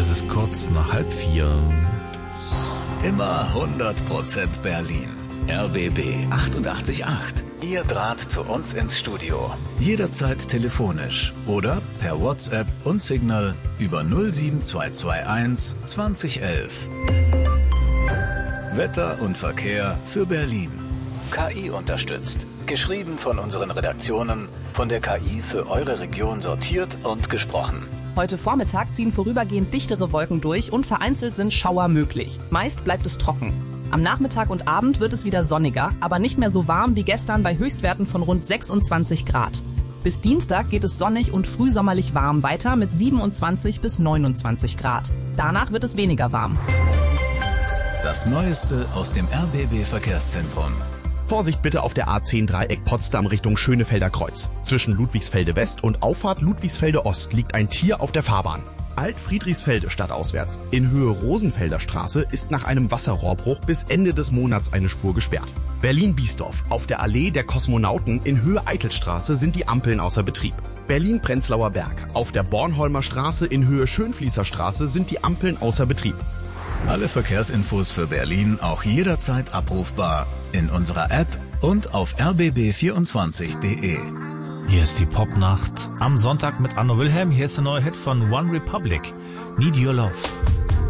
Es ist kurz nach 3:30. Immer 100% Berlin. RBB 88.8. Ihr Draht zu uns ins Studio. Jederzeit telefonisch oder per WhatsApp und Signal über 07221 2011. Wetter und Verkehr für Berlin. KI unterstützt. Geschrieben von unseren Redaktionen, von der KI für eure Region sortiert und gesprochen. Heute Vormittag ziehen vorübergehend dichtere Wolken durch und vereinzelt sind Schauer möglich. Meist bleibt es trocken. Am Nachmittag und Abend wird es wieder sonniger, aber nicht mehr so warm wie gestern bei Höchstwerten von rund 26 Grad. Bis Dienstag geht es sonnig und frühsommerlich warm weiter mit 27 bis 29 Grad. Danach wird es weniger warm. Das Neueste aus dem RBB-Verkehrszentrum. Vorsicht bitte auf der A10 Dreieck Potsdam Richtung Schönefelder Kreuz. Zwischen Ludwigsfelde West und Auffahrt Ludwigsfelde Ost liegt ein Tier auf der Fahrbahn. Alt-Friedrichsfelde stadtauswärts. In Höhe Rosenfelder Straße ist nach einem Wasserrohrbruch bis Ende des Monats eine Spur gesperrt. Berlin-Biesdorf. Auf der Allee der Kosmonauten in Höhe Eitelstraße sind die Ampeln außer Betrieb. Berlin-Prenzlauer Berg. Auf der Bornholmer Straße in Höhe Schönfließer Straße sind die Ampeln außer Betrieb. Alle Verkehrsinfos für Berlin auch jederzeit abrufbar in unserer App und auf rbb24.de. Hier ist die Popnacht am Sonntag mit Anno Wilhelm. Hier ist der neue Hit von One Republic. Need Your Love.